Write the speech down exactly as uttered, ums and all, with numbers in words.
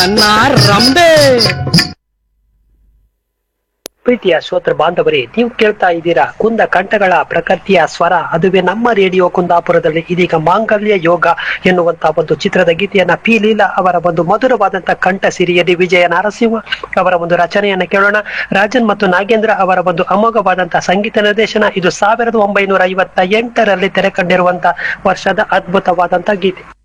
ಅನ್ನ ರಂಬೆ. ಪ್ರೀತಿಯ ಶ್ರೋತೃ ಬಾಂಧವರೇ, ನೀವು ಕೇಳ್ತಾ ಇದ್ದೀರಾ ಕುಂದ ಕಂಠಗಳ ಪ್ರಕೃತಿಯ ಸ್ವರ. ಅದುವೇ ನಮ್ಮ ರೇಡಿಯೋ ಕುಂದಾಪುರದಲ್ಲಿ ಇದೀಗ ಮಾಂಗಲ್ಯ ಯೋಗ ಎನ್ನುವಂತಹ ಒಂದು ಚಿತ್ರದ ಗೀತೆಯನ್ನ ಪಿ ಲೀಲಾ ಅವರ ಒಂದು ಮಧುರವಾದಂತಹ ಕಂಠ ಸಿರಿಯಲ್ಲಿ ವಿಜಯ ನರಸಿಂಹ ಅವರ ಒಂದು ರಚನೆಯನ್ನ ಕೇಳೋಣ. ರಾಜನ್ ಮತ್ತು ನಾಗೇಂದ್ರ ಅವರ ಒಂದು ಅಮೋಘವಾದಂತಹ ಸಂಗೀತ ನಿರ್ದೇಶನ. ಇದು ಸಾವಿರದ ಒಂಬೈನೂರ ಐವತ್ತ ಎಂಟರಲ್ಲಿ ತೆರೆ ಕಂಡಿರುವಂತಹ ವರ್ಷದ ಅದ್ಭುತವಾದಂತಹ ಗೀತೆ.